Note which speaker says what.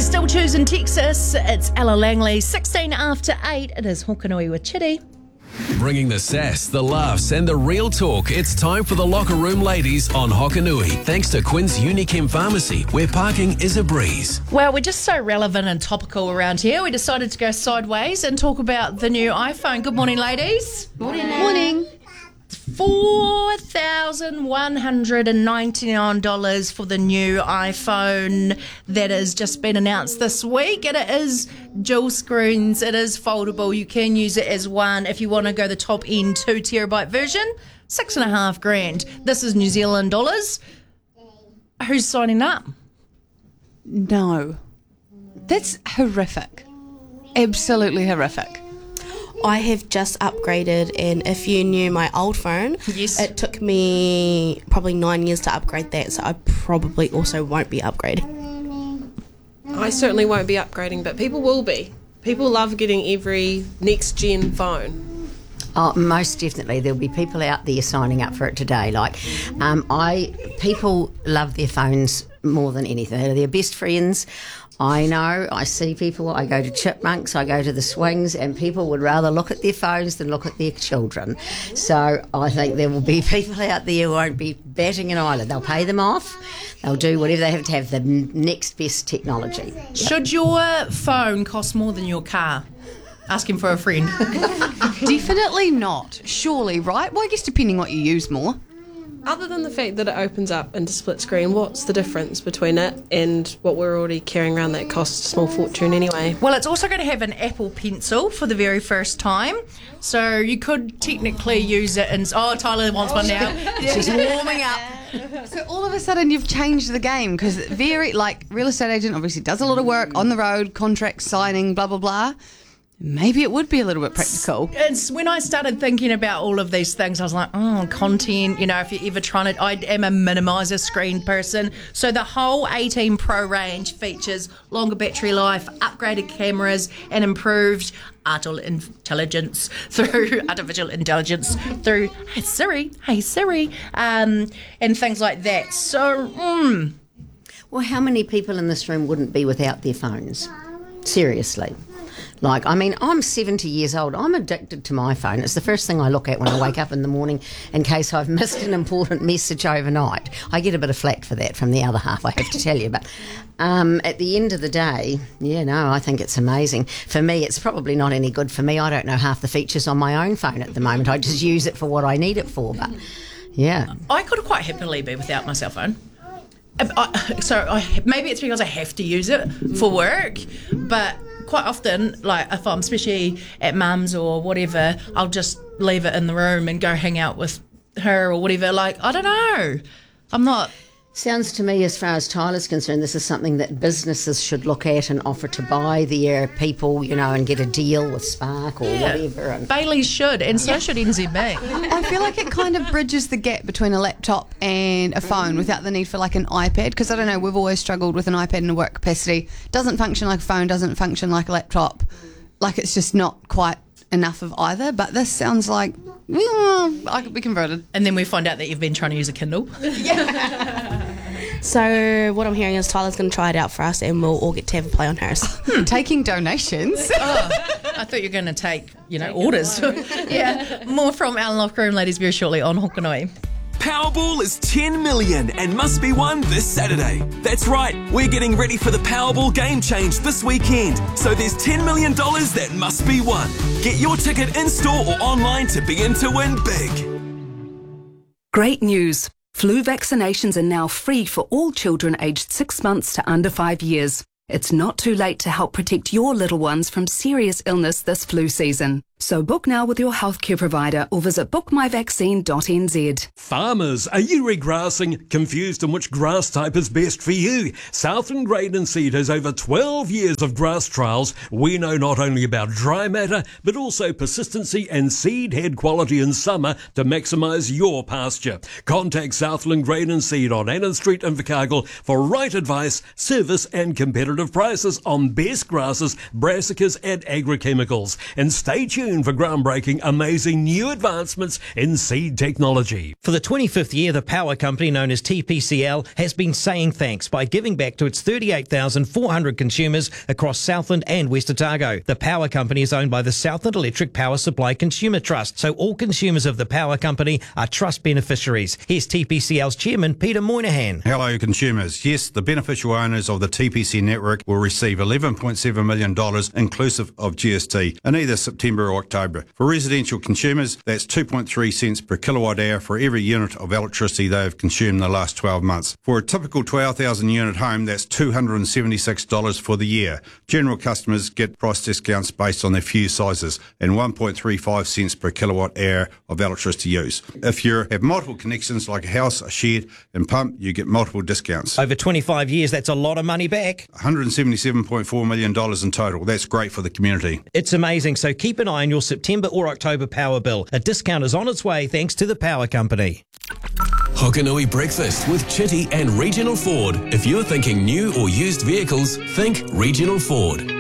Speaker 1: You're still choosing Texas. It's Ella Langley, 16 after 8. It is Hokanui with Chitty.
Speaker 2: Bringing the sass, the laughs and the real talk. It's time for the Locker Room Ladies on Hokanui. Thanks to Quinn's Unichem Pharmacy, where parking is a breeze.
Speaker 1: Well, we're just so relevant and topical around here. We decided to go sideways and talk about the new iPhone. Good morning, ladies.
Speaker 3: Morning.
Speaker 1: $4,199 for the new iPhone that has just been announced this week, and it is dual screens, it is foldable, you can use it as one if you want to go the top end 2 terabyte version. $6,500. This is New Zealand dollars. Who's signing up?
Speaker 3: No. That's horrific. Absolutely horrific.
Speaker 4: I have just upgraded, and if you knew my old phone,
Speaker 1: Yes.
Speaker 4: it took me probably 9 years to upgrade that, so I probably also won't be upgrading.
Speaker 5: I certainly won't be upgrading, but people will be. People love getting every next-gen phone.
Speaker 6: Oh, most definitely. There'll be people out there signing up for it today. People love their phones more than anything. They're their best friends. I know, I see people, I go to Chipmunks, I go to the Swings, and people would rather look at their phones than look at their children. So I think there will be people out there who won't be batting an eyelid. They'll pay them off, they'll do whatever they have to have the next best technology. Yep.
Speaker 1: Should your phone cost more than your car? Asking for a friend.
Speaker 3: Definitely not. Surely, right? Well, I guess depending what you use more.
Speaker 5: Other than the fact that it opens up into split screen, what's the difference between it and what we're already carrying around that costs a small fortune anyway?
Speaker 1: Well, it's also going to have an Apple Pencil for the very first time. So you could technically use it and... Oh, Tyler wants one now. She's warming up.
Speaker 3: So all of a sudden you've changed the game because real estate agent obviously does a lot of work on the road, contract signing, blah, blah, blah. Maybe it would be a little bit practical.
Speaker 1: It's when I started thinking about all of these things, I was like, content, if you're ever trying to... I am a minimiser screen person. So the whole 18 Pro range features longer battery life, upgraded cameras, and improved artificial intelligence through Hey Siri, and things like that. So,
Speaker 6: Well, how many people in this room wouldn't be without their phones? Seriously. I'm 70 years old. I'm addicted to my phone. It's the first thing I look at when I wake up in the morning in case I've missed an important message overnight. I get a bit of flack for that from the other half, I have to tell you. But at the end of the day, I think it's amazing. For me, it's probably not any good for me. I don't know half the features on my own phone at the moment. I just use it for what I need it for. But, yeah.
Speaker 1: I could quite happily be without my cell phone. Maybe it's because I have to use it for work, but... Quite often, if I'm especially at mum's or whatever, I'll just leave it in the room and go hang out with her or whatever. I don't know. I'm not...
Speaker 6: Sounds to me, as far as Tyler's concerned, this is something that businesses should look at and offer to buy their people, and get a deal with Spark or whatever. And
Speaker 1: Bailey's should, and so should NZB.
Speaker 3: I feel like it kind of bridges the gap between a laptop and a phone without the need for an iPad, because I don't know, we've always struggled with an iPad in a work capacity. Doesn't function like a phone, doesn't function like a laptop. It's just not quite enough of either, but this sounds like I could be converted.
Speaker 1: And then we find out that you've been trying to use a Kindle.
Speaker 4: So what I'm hearing is Tyler's going to try it out for us, and we'll all get to have a play on hers.
Speaker 3: Taking donations.
Speaker 1: I thought you were going to take, orders. Yeah, more from our Locker Room Ladies very shortly on Hokanui.
Speaker 7: Powerball is 10 million and must be won this Saturday. That's right, we're getting ready for the Powerball Game Change this weekend. So there's $10 million that must be won. Get your ticket in-store or online to begin to win big.
Speaker 8: Great news. Flu vaccinations are now free for all children aged 6 months to under 5 years. It's not too late to help protect your little ones from serious illness this flu season. So book now with your healthcare provider or visit bookmyvaccine.nz.
Speaker 9: Farmers, are you regrassing? Confused on which grass type is best for you? Southland Grain and Seed has over 12 years of grass trials. We know not only about dry matter, but also persistency and seed head quality in summer to maximise your pasture. Contact Southland Grain and Seed on Annan Street in Invercargill for right advice, service and competitive prices on best grasses, brassicas and agrochemicals. And stay tuned soon for groundbreaking, amazing new advancements in seed technology.
Speaker 10: For the 25th year, the power company known as TPCL has been saying thanks by giving back to its 38,400 consumers across Southland and West Otago. The power company is owned by the Southland Electric Power Supply Consumer Trust, so all consumers of the power company are trust beneficiaries. Here's TPCL's chairman, Peter Moynihan.
Speaker 11: Hello, consumers. Yes, the beneficial owners of the TPC network will receive $11.7 million inclusive of GST in either September or October. For residential consumers, that's 2.3 cents per kilowatt hour for every unit of electricity they have consumed in the last 12 months. For a typical 12,000 unit home, that's $276 for the year. General customers get price discounts based on their fuse sizes and 1.35 cents per kilowatt hour of electricity use. If you have multiple connections like a house, a shed and pump, you get multiple discounts.
Speaker 10: Over 25 years, that's a lot of money back.
Speaker 11: $177.4 million in total. That's great for the community.
Speaker 10: It's amazing, so keep an eye on your September or October power bill. A discount is on its way thanks to the power company.
Speaker 2: Hokanui Breakfast with Chitty and Regional Ford. If you're thinking new or used vehicles, think Regional Ford.